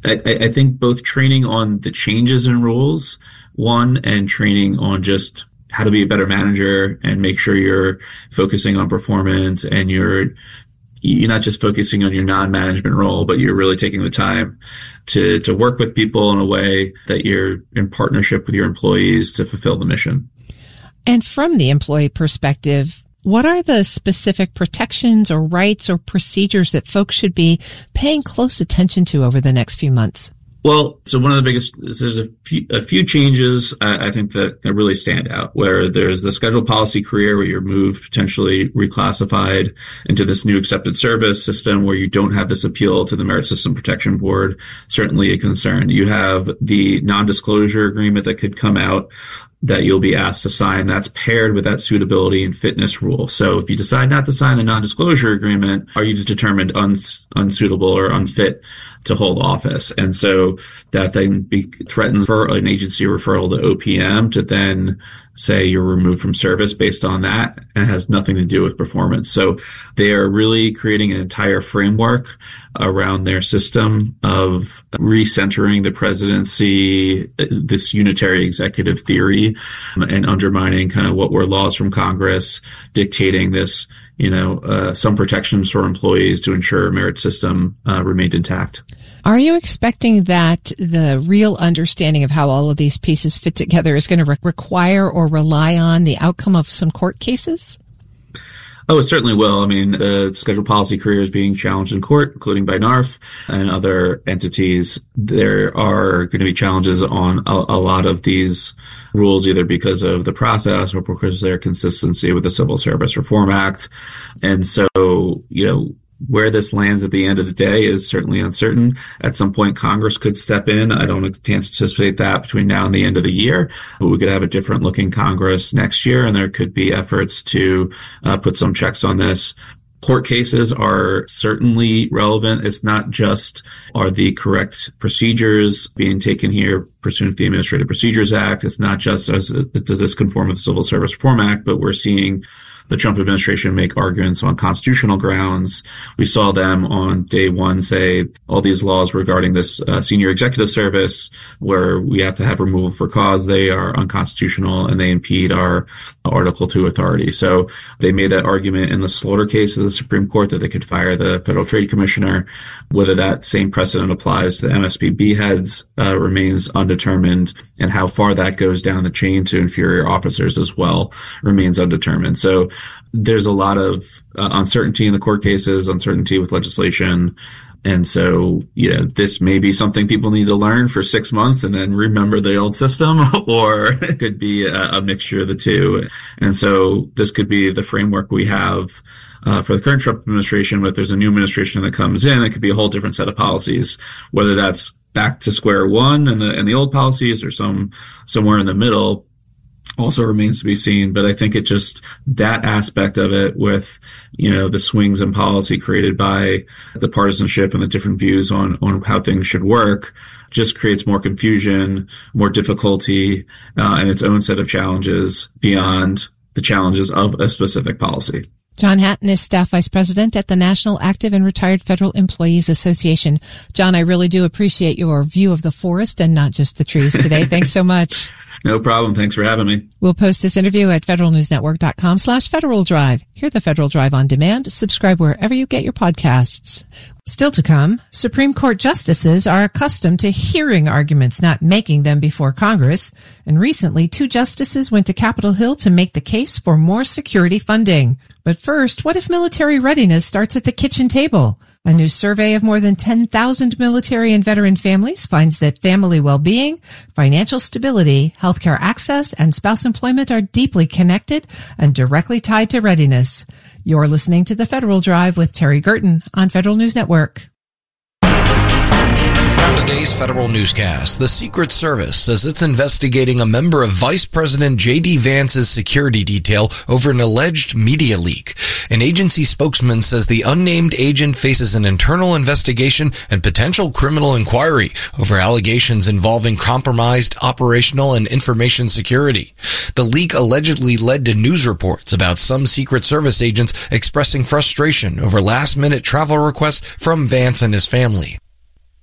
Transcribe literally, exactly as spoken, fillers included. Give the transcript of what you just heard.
I, I think both training on the changes in rules, one, and training on just how to be a better manager and make sure you're focusing on performance and you're you're not just focusing on your non-management role, but you're really taking the time to to work with people in a way that you're in partnership with your employees to fulfill the mission. And from the employee perspective, what are the specific protections or rights or procedures that folks should be paying close attention to over the next few months? Well, so one of the biggest, there's a few, a few changes I, I think that really stand out, where there's the scheduled policy career where you're moved, potentially reclassified into this new accepted service system where you don't have this appeal to the Merit System Protection Board, certainly a concern. You have the non-disclosure agreement that could come out that you'll be asked to sign. That's paired with that suitability and fitness rule. So if you decide not to sign the non-disclosure agreement, are you determined uns- unsuitable or unfit to hold office? And so that then be threatens for an agency referral to O P M to then say you're removed from service based on that, and it has nothing to do with performance. So they are really creating an entire framework around their system of recentering the presidency, this unitary executive theory, and undermining kind of what were laws from Congress dictating this, you know, uh, some protections for employees to ensure a merit system uh, remained intact. Are you expecting that the real understanding of how all of these pieces fit together is going to re- require or rely on the outcome of some court cases? Oh, it certainly will. I mean, the scheduled policy career is being challenged in court, including by NARF and other entities. There are going to be challenges on a, a lot of these rules, either because of the process or because of their consistency with the Civil Service Reform Act. And so, you know, where this lands at the end of the day is certainly uncertain. At some point, Congress could step in. I don't anticipate that between now and the end of the year, but we could have a different looking Congress next year, and there could be efforts to uh, put some checks on this. Court cases are certainly relevant. It's not just are the correct procedures being taken here pursuant to the Administrative Procedures Act. It's not just as, does this conform with the Civil Service Reform Act, but we're seeing the Trump administration make arguments on constitutional grounds. We saw them on day one say all these laws regarding this uh, senior executive service where we have to have removal for cause, they are unconstitutional and they impede our Article two authority. So they made that argument in the Slaughter case of the Supreme Court that they could fire the Federal Trade Commissioner. Whether that same precedent applies to M S P B heads uh, remains undetermined, and how far that goes down the chain to inferior officers as well remains undetermined. So there's a lot of uh, uncertainty in the court cases, uncertainty with legislation. And so, you know, this may be something people need to learn for six months and then remember the old system, or it could be a, a mixture of the two. And so this could be the framework we have uh, for the current Trump administration. But if there's a new administration that comes in, it could be a whole different set of policies, whether that's back to square one and the, and the old policies or some, somewhere in the middle. Also remains to be seen, but I think it just, that aspect of it with, you know, the swings in policy created by the partisanship and the different views on, on how things should work just creates more confusion, more difficulty, uh, and its own set of challenges beyond the challenges of a specific policy. John Hatton is Staff Vice President at the National Active and Retired Federal Employees Association. John, I really do appreciate your view of the forest and not just the trees today. Thanks so much. No problem. Thanks for having me. We'll post this interview at federalnewsnetwork.com slash Federal Drive. Hear the Federal Drive on demand. Subscribe wherever you get your podcasts. Still to come, Supreme Court justices are accustomed to hearing arguments, not making them before Congress. And recently, two justices went to Capitol Hill to make the case for more security funding. But first, what if military readiness starts at the kitchen table? A new survey of more than ten thousand military and veteran families finds that family well-being, financial stability, healthcare access, and spouse employment are deeply connected and directly tied to readiness. You're listening to The Federal Drive with Terry Gerton on Federal News Network. On today's Federal Newscast, the Secret Service says it's investigating a member of Vice President J D. Vance's security detail over an alleged media leak. An agency spokesman says the unnamed agent faces an internal investigation and potential criminal inquiry over allegations involving compromised operational and information security. The leak allegedly led to news reports about some Secret Service agents expressing frustration over last-minute travel requests from Vance and his family.